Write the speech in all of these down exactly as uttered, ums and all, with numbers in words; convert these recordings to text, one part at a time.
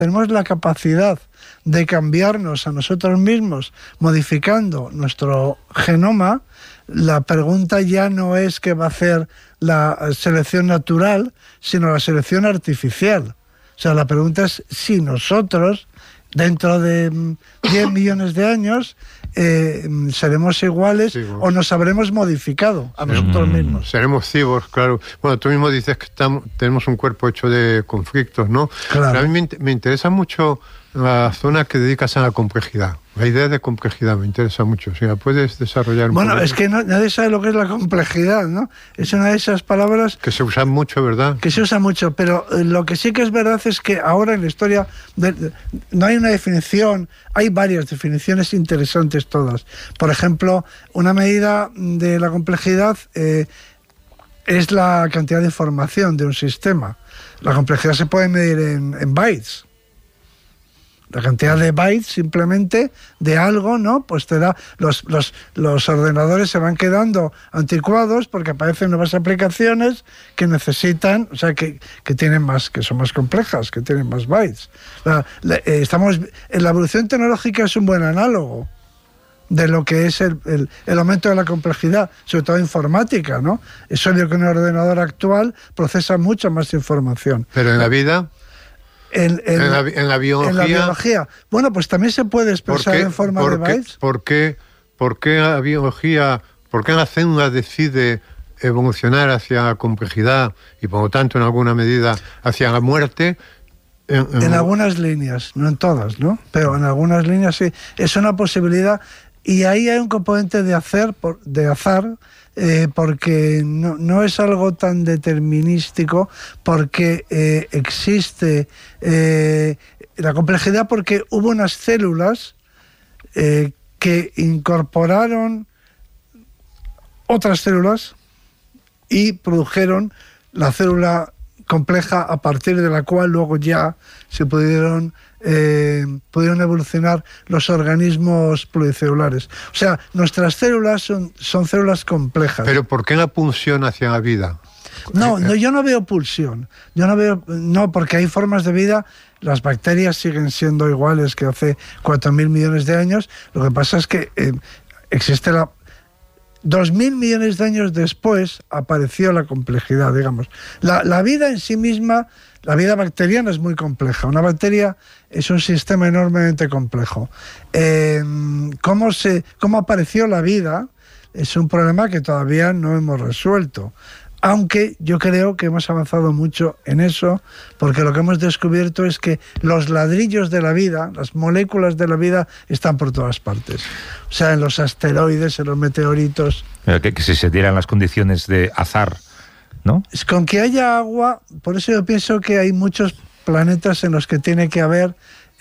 tenemos la capacidad de cambiarnos a nosotros mismos modificando nuestro genoma, la pregunta ya no es qué va a hacer la selección natural, sino la selección artificial. O sea, la pregunta es si nosotros, dentro de diez millones de años, eh, seremos iguales sí, bueno. o nos habremos modificado a nosotros mm, mismos. Seremos cibos, claro. Bueno, tú mismo dices que estamos, tenemos un cuerpo hecho de conflictos, ¿no? Claro. Pero a mí me, me interesa mucho la zona que dedicas a la complejidad. La idea de complejidad me interesa mucho. Si la puedes desarrollar un Bueno, poquito. es que no, nadie sabe lo que es la complejidad, ¿no? Es una de esas palabras... Que se usan mucho, ¿verdad? Que se usa mucho, pero eh, lo que sí que es verdad es que ahora en la historia de, de, no hay una definición, hay varias definiciones interesantes todas. Por ejemplo, una medida de la complejidad eh, es la cantidad de información de un sistema. La complejidad se puede medir en, en bytes. La cantidad de bytes simplemente de algo, ¿no? Pues te da... Los, los, los ordenadores se van quedando anticuados porque aparecen nuevas aplicaciones que necesitan, o sea, que, que tienen más, que son más complejas, que tienen más bytes. La, la, eh, estamos, la evolución tecnológica es un buen análogo de lo que es el, el, el aumento de la complejidad, sobre todo informática, ¿no? Es obvio que un ordenador actual procesa mucha más información. Pero en la vida... En, en, en, la, en la biología. En la biología. Bueno, pues también se puede expresar en forma de bytes. ¿Por qué, por qué la biología, por qué la célula decide evolucionar hacia la complejidad y por lo tanto en alguna medida hacia la muerte? En, en, en algunas líneas, no en todas, ¿no? Pero en algunas líneas sí. Es una posibilidad y ahí hay un componente de, hacer, de azar. Eh, porque no, no es algo tan determinístico, porque eh, existe eh, la complejidad porque hubo unas células eh, que incorporaron otras células y produjeron la célula compleja a partir de la cual luego ya se pudieron eh, pudieron evolucionar los organismos pluricelulares. O sea, nuestras células son, son células complejas. ¿Pero por qué la pulsión hacia la vida? No, no, yo no veo pulsión. Yo no veo, no, porque hay formas de vida. Las bacterias siguen siendo iguales que hace cuatro mil millones de años. Lo que pasa es que eh, existe la... Dos mil millones de años después apareció la complejidad, digamos. La, la vida en sí misma, la vida bacteriana es muy compleja. Una bacteria es un sistema enormemente complejo. Eh, ¿cómo se, cómo apareció la vida? Es un problema que todavía no hemos resuelto. Aunque yo creo que hemos avanzado mucho en eso, porque lo que hemos descubierto es que los ladrillos de la vida, las moléculas de la vida, están por todas partes. O sea, en los asteroides, en los meteoritos. Pero que, que si se dieran las condiciones de azar, ¿no? Es con que haya agua, por eso yo pienso que hay muchos planetas en los que tiene que haber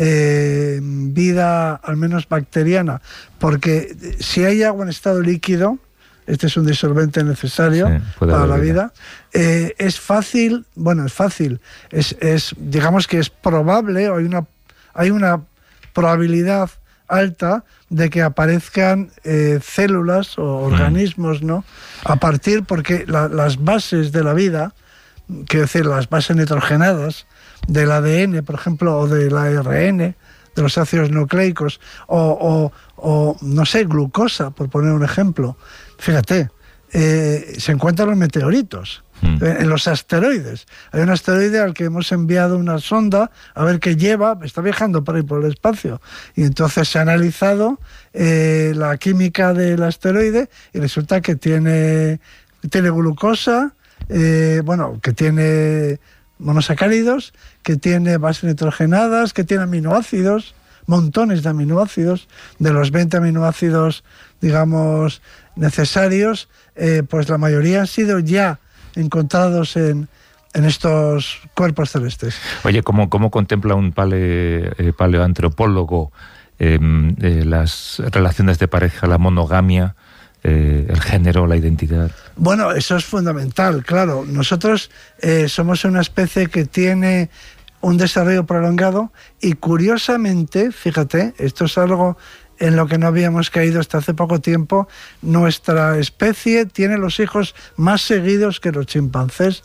eh, vida, al menos bacteriana, porque si hay agua en estado líquido, este es un disolvente necesario sí, para la vida. Eh, es fácil, bueno, es fácil, es, es, digamos que es probable, o hay una, hay una probabilidad alta de que aparezcan eh, células o organismos, ¿no? A partir, porque la, las bases de la vida, quiero decir, las bases nitrogenadas del A D N, por ejemplo, o del A R N, de los ácidos nucleicos, o, o, o no sé, glucosa, por poner un ejemplo. Fíjate, eh, se encuentran los meteoritos, mm. en, en los asteroides. Hay un asteroide al que hemos enviado una sonda a ver qué lleva, está viajando por ahí por el espacio. Y entonces se ha analizado eh, la química del asteroide y resulta que tiene, tiene glucosa, eh, bueno, que tiene monosacáridos, que tiene bases nitrogenadas, que tiene aminoácidos, montones de aminoácidos. De los veinte aminoácidos, digamos, necesarios, eh, pues la mayoría han sido ya encontrados en, en estos cuerpos celestes. Oye, ¿cómo, cómo contempla un pale, eh, paleoantropólogo eh, eh, las relaciones de pareja, la monogamia, eh, el género, la identidad? Bueno, eso es fundamental, claro. Nosotros eh, somos una especie que tiene un desarrollo prolongado y curiosamente, fíjate, esto es algo en lo que no habíamos caído hasta hace poco tiempo, nuestra especie tiene los hijos más seguidos que los chimpancés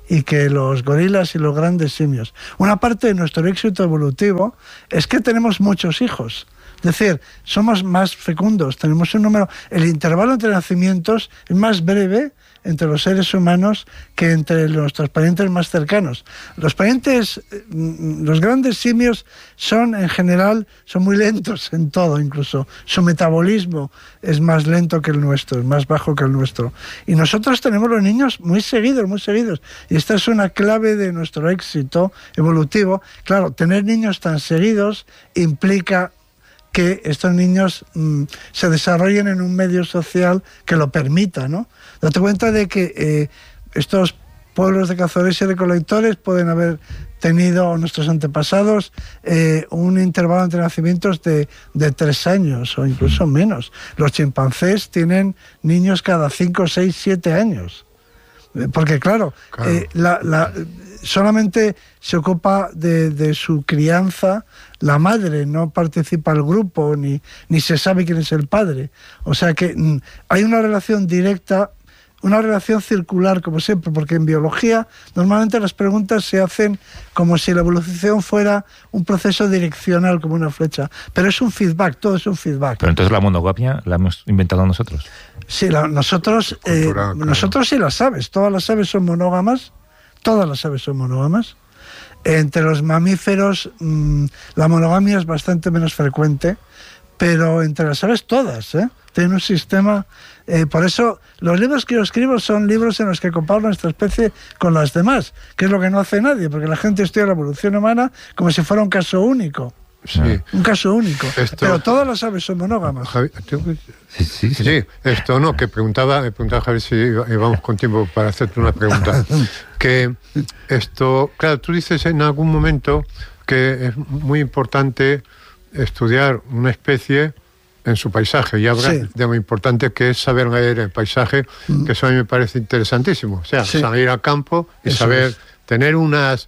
y que los gorilas y los grandes simios. Una parte de nuestro éxito evolutivo es que tenemos muchos hijos. Es decir, somos más fecundos, tenemos un número... El intervalo entre nacimientos es más breve entre los seres humanos que entre nuestros parientes más cercanos. Los parientes, los grandes simios son en general, son muy lentos en todo, incluso su metabolismo es más lento que el nuestro, es más bajo que el nuestro. Y nosotros tenemos los niños muy seguidos, muy seguidos. Y esta es una clave de nuestro éxito evolutivo. Claro, tener niños tan seguidos implica que estos niños mmm, se desarrollen en un medio social que lo permita, ¿no? Date cuenta de que eh, estos pueblos de cazadores y recolectores pueden haber tenido, nuestros antepasados, eh, un intervalo entre nacimientos de, de tres años o incluso menos. Los chimpancés tienen niños cada cinco, seis, siete años. Porque claro, claro. Eh, la, la, solamente se ocupa de, de su crianza la madre, no participa el grupo, ni, ni se sabe quién es el padre. O sea que mm, hay una relación directa, una relación circular, como siempre, porque en biología normalmente las preguntas se hacen como si la evolución fuera un proceso direccional, como una flecha. Pero es un feedback, todo es un feedback. Pero entonces la monogamia la hemos inventado nosotros. Sí, la, nosotros, eh, Cultural, claro. nosotros sí las aves, todas las aves son monógamas, todas las aves son monógamas. Entre los mamíferos mmm, la monogamia es bastante menos frecuente, pero entre las aves todas, ¿eh? Tienen un sistema... Eh, por eso los libros que yo escribo son libros en los que comparo nuestra especie con las demás, que es lo que no hace nadie, porque la gente estudia la evolución humana como si fuera un caso único. Sí. Un caso único. Esto, pero todas las aves son monógamas. Javi, sí, sí, sí. sí, esto no, que preguntaba, me preguntaba Javier si íbamos con tiempo para hacerte una pregunta. Que esto, claro, tú dices en algún momento que es muy importante estudiar una especie en su paisaje, y habla sí. de lo importante que es saber leer el paisaje, mm. que eso a mí me parece interesantísimo. O sea, sí. salir al campo y eso saber es. tener unas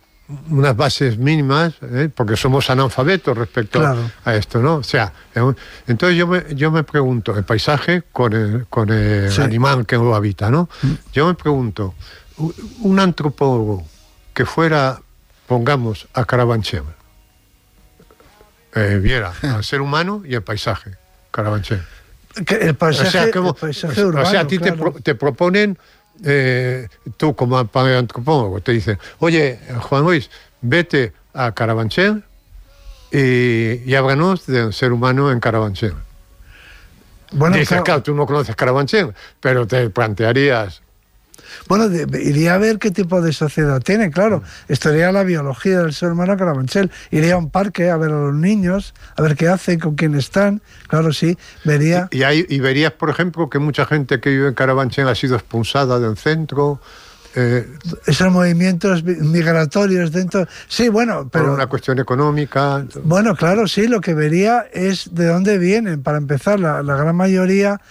unas bases mínimas, ¿eh? porque somos analfabetos respecto claro. a esto, ¿no? O sea, entonces yo me, yo me pregunto, el paisaje con el, con el sí. animal que lo habita, ¿no? Mm. Yo me pregunto, un antropólogo que fuera, pongamos, a Carabanchel, eh, viera al ser humano y el paisaje, Carabanchel. El paisaje, o sea, como, el paisaje urbano, o sea, a ti claro. te, pro, te proponen... Eh, tú como antropólogo te dicen, oye, Juan Luis, vete a Carabanchel y, y háblanos del ser humano en Carabanchel. Bueno, dices, claro, claro, tú no conoces Carabanchel, pero te plantearías... Bueno, de, iría a ver qué tipo de sociedad tiene, claro. Estudiaría la biología del ser humano a Carabanchel. Iría a un parque a ver a los niños, a ver qué hacen, con quién están. Claro, sí, vería... Y, y, hay, y verías, por ejemplo, que mucha gente que vive en Carabanchel ha sido expulsada del centro... Eh, esos movimientos migratorios dentro... Sí, bueno, pero... Por una cuestión económica... Bueno, claro, sí, lo que vería es de dónde vienen. Para empezar, la, la gran mayoría...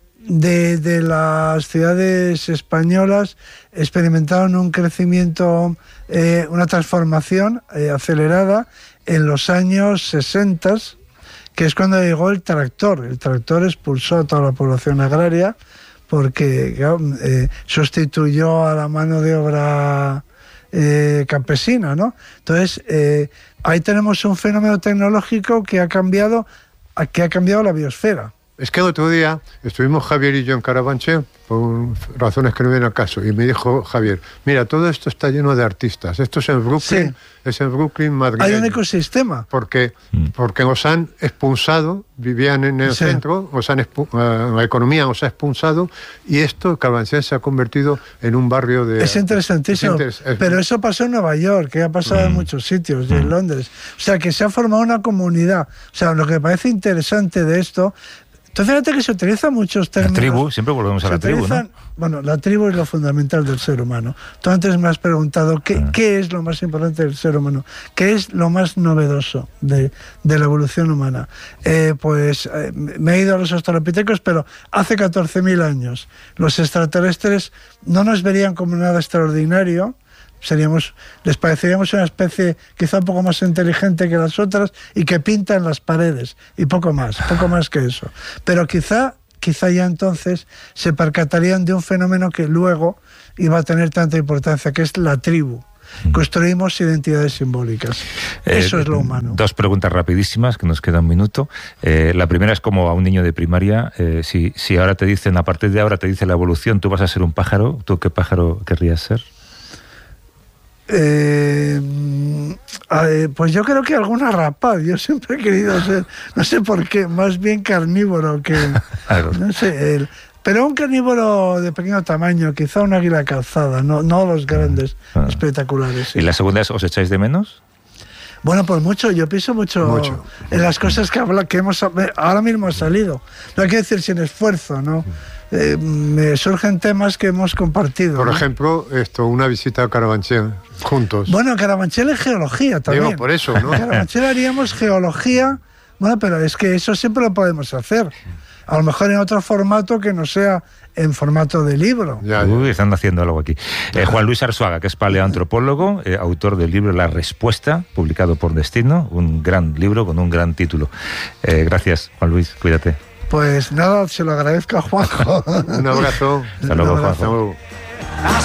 De, de las ciudades españolas experimentaron un crecimiento, eh, una transformación eh, acelerada en los años sesenta, que es cuando llegó el tractor. El tractor expulsó a toda la población agraria porque claro, eh, sustituyó a la mano de obra eh, campesina, ¿no? Entonces, eh, ahí tenemos un fenómeno tecnológico que ha cambiado, que ha cambiado la biosfera. Es que el otro día estuvimos Javier y yo en Carabanchel por razones que no vienen al caso, y me dijo Javier, mira, todo esto está lleno de artistas, esto es en Brooklyn, sí. es en Brooklyn madrileño. Hay un ecosistema. Porque, porque nos han expulsado, vivían en el sí. centro, nos han expu- uh, la economía nos ha expulsado, y esto, Carabanchel se ha convertido en un barrio de... Es interesantísimo, es interes- es... pero eso pasó en Nueva York, que ha pasado mm. en muchos sitios, y en Londres. O sea, que se ha formado una comunidad. O sea, lo que me parece interesante de esto... Entonces, fíjate que se utilizan muchos términos. La tribu, siempre volvemos a la tribu, ¿no? Bueno, la tribu es lo fundamental del ser humano. Tú antes me has preguntado qué, ah. qué es lo más importante del ser humano, qué es lo más novedoso de, de la evolución humana. Eh, pues eh, me he ido a los australopitecos, pero hace catorce mil años los extraterrestres no nos verían como nada extraordinario. Seríamos, les pareceríamos una especie quizá un poco más inteligente que las otras y que pinta en las paredes y poco más, poco más que eso. Pero quizá quizá ya entonces se percatarían de un fenómeno que luego iba a tener tanta importancia, que es la tribu. Construimos identidades simbólicas. Eso eh, es lo humano. Dos preguntas rapidísimas, que nos queda un minuto. Eh, la primera es como a un niño de primaria. Eh, si, si ahora te dicen, a partir de ahora te dice la evolución, tú vas a ser un pájaro, ¿tú qué pájaro querrías ser? Eh, eh, pues yo creo que alguna rapaz. Yo siempre he querido ser, no sé por qué, más bien carnívoro que... no sé, el... Pero un carnívoro de pequeño tamaño, quizá un águila calzada, no, no los grandes, ah. espectaculares. Sí. ¿Y la segunda es, os echáis de menos? Bueno, pues mucho, yo pienso mucho, mucho. en las cosas que, habla, que hemos ahora mismo ha salido. No hay que decir sin esfuerzo, ¿no? Eh, me surgen temas que hemos compartido. Por ¿no? ejemplo, esto, una visita a Carabanchel, juntos. Bueno, Carabanchel es geología también. Digo, por eso, ¿no? En Carabanchel haríamos geología, bueno, pero es que eso siempre lo podemos hacer. A lo mejor en otro formato que no sea en formato de libro. Ya, ya. Uy, están haciendo algo aquí. Eh, Juan Luis Arzuaga, que es paleoantropólogo, eh, autor del libro La Respuesta, publicado por Destino, un gran libro con un gran título. Eh, gracias, Juan Luis, cuídate. Pues nada, se lo agradezco a Juanjo. Un abrazo. Hasta luego, Juanjo.